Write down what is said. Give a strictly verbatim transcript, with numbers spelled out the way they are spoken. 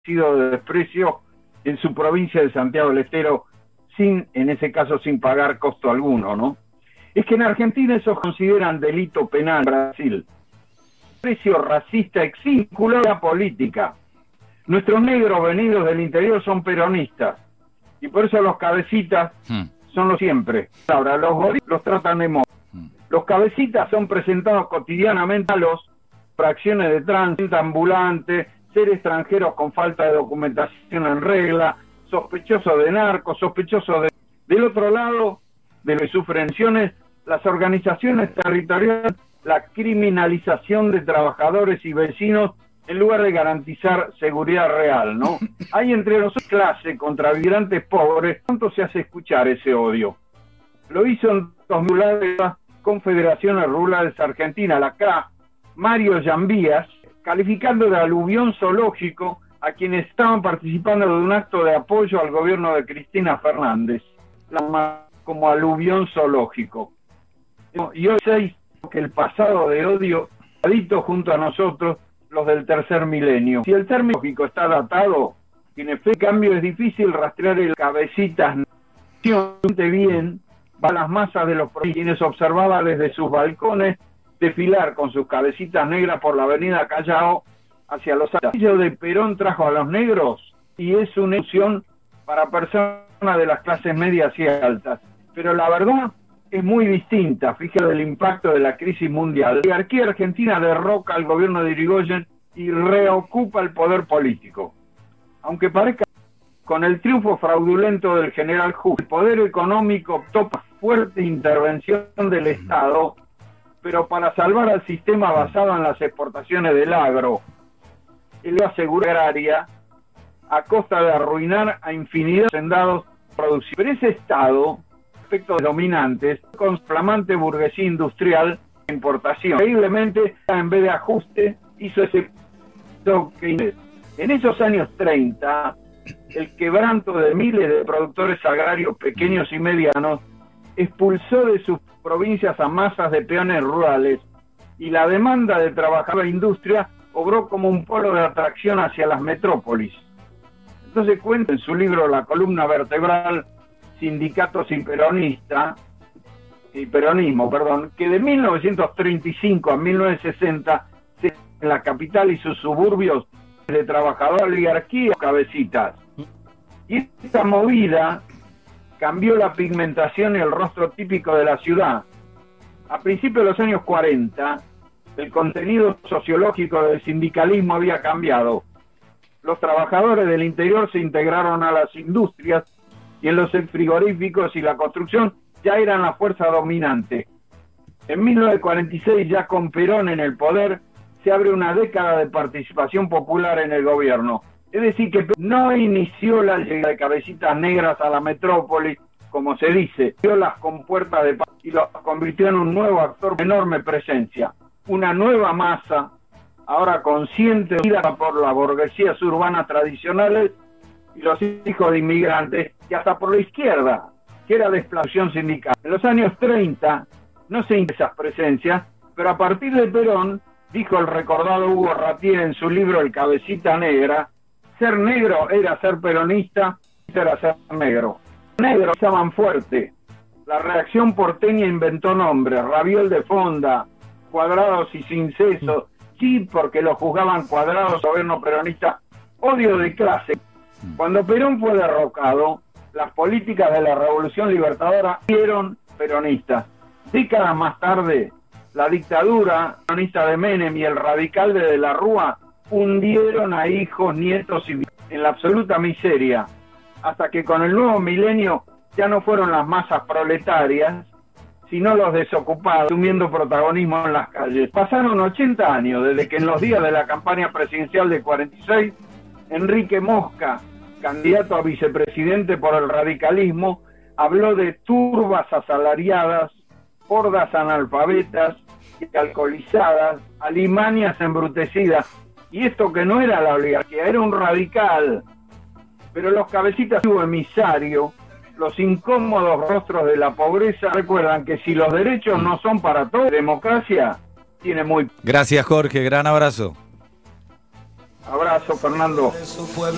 sido de desprecio en su provincia de Santiago del Estero, sin, en ese caso, sin pagar costo alguno, ¿no? Es que en Argentina eso consideran delito penal en Brasil. Desprecio racista exínculo de la política. Nuestros negros venidos del interior son peronistas, y por eso los cabecitas hmm. son los siempre. Ahora, los gorilas los tratan de modo. Hmm. Los cabecitas son presentados cotidianamente a los fracciones de tránsito, ambulantes, ser extranjeros con falta de documentación en regla, sospechosos de narcos, sospechosos de... Del otro lado, de las subvenciones, las organizaciones territoriales, la criminalización de trabajadores y vecinos en lugar de garantizar seguridad real, ¿no? Hay entre nosotros clase contra migrantes pobres. ¿Cuánto se hace escuchar ese odio? Lo hizo en dos mil de las Confederaciones Rurales Argentinas, la C R A, Mario Llambías, calificando de aluvión zoológico a quienes estaban participando de un acto de apoyo al gobierno de Cristina Fernández, la como aluvión zoológico. Y hoy sé que el pasado de odio ha dicho junto a nosotros los del tercer milenio. Si el término lógico está datado, en efecto, en cambio es difícil rastrear el cabecitas bien a las masas de los quienes observaba desde sus balcones desfilar con sus cabecitas negras por la avenida Callao hacia los altos. De Perón trajo a los negros y es una ilusión para personas de las clases medias y altas. Pero la verdad es muy distinta, fíjate del impacto de la crisis mundial. La oligarquía argentina derroca al gobierno de Irigoyen y reocupa el poder político. Aunque parezca, con el triunfo fraudulento del general Justo, el poder económico optó por fuerte intervención del Estado, pero para salvar al sistema basado en las exportaciones del agro, y la seguridad agraria, a costa de arruinar a infinidad de hacendados productivos. Pero ese Estado, aspectos dominantes, con flamante burguesía industrial de importación. Increíblemente, en vez de ajuste, hizo ese toque. En esos años treinta, el quebranto de miles de productores agrarios pequeños y medianos expulsó de sus provincias a masas de peones rurales y la demanda de trabajadores de industria obró como un polo de atracción hacia las metrópolis. Entonces cuenta en su libro La columna vertebral, Sindicatos y Peronista, y Peronismo, perdón, que de mil novecientos treinta y cinco a mil novecientos sesenta en la capital y sus suburbios de trabajadores, oligarquía, cabecitas. Y esta movida cambió la pigmentación y el rostro típico de la ciudad. A principios de los años cuarenta, el contenido sociológico del sindicalismo había cambiado. Los trabajadores del interior se integraron a las industrias y en los frigoríficos y la construcción ya eran la fuerza dominante. En mil novecientos cuarenta y seis, ya con Perón en el poder, se abre una década de participación popular en el gobierno. Es decir, que no inició la llegada de cabecitas negras a la metrópoli, como se dice, dio las compuertas de paz y los convirtió en un nuevo actor de enorme presencia. Una nueva masa, ahora consciente por las burguesías urbanas tradicionales y los hijos de inmigrantes, y hasta por la izquierda, que era de explotación sindical. En los años treinta no se inició esas presencias, pero a partir de Perón, dijo el recordado Hugo Ratier en su libro El cabecita negra, ser negro era ser peronista, era ser negro. Negros estaban fuerte. La reacción porteña inventó nombres, raviol de fonda, cuadrados y sin seso, sí, porque los juzgaban cuadrados, gobierno peronista, odio de clase. Cuando Perón fue derrocado, las políticas de la Revolución Libertadora fueron peronistas. Décadas más tarde, la dictadura peronista de Menem y el radical de De la Rúa hundieron a hijos, nietos y en la absoluta miseria, hasta que con el nuevo milenio ya no fueron las masas proletarias, sino los desocupados, asumiendo protagonismo en las calles. Pasaron ochenta años desde que en los días de la campaña presidencial de cuarenta y seis, Enrique Mosca, candidato a vicepresidente por el radicalismo, habló de turbas asalariadas, hordas analfabetas y alcoholizadas, alimañas embrutecidas. Y esto que no era la oligarquía, era un radical. Pero los cabecitas hubo emisario, los incómodos rostros de la pobreza, recuerdan que si los derechos no son para todos, democracia tiene muy... Gracias, Jorge, gran abrazo. Abrazo, Fernando.